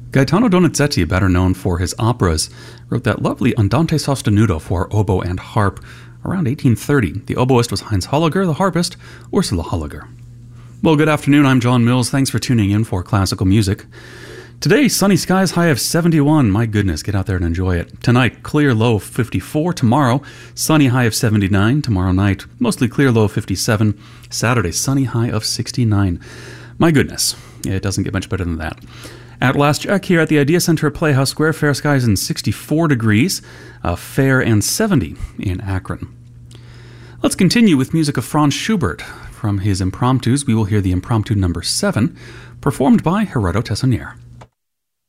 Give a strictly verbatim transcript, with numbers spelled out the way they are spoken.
Gaetano Donizetti, better known for his operas, wrote that lovely Andante sostenuto for oboe and harp around eighteen thirty. The oboist was Heinz Holliger, the harpist, Ursula Holliger. Well, good afternoon, I'm John Mills. Thanks for tuning in for classical music. Today, sunny skies, high of seventy-one. My goodness, get out there and enjoy it. Tonight, clear, low of fifty-four. Tomorrow, sunny, high of seventy-nine. Tomorrow night, mostly clear, low of fifty-seven. Saturday, sunny, high of sixty-nine. My goodness, it doesn't get much better than that. At last check here at the Idea Center at Playhouse Square, fair skies and sixty-four degrees, uh, fair and seventy in Akron. Let's continue with music of Franz Schubert. From his impromptus, we will hear the impromptu number seven, performed by Gerardo Tessonier.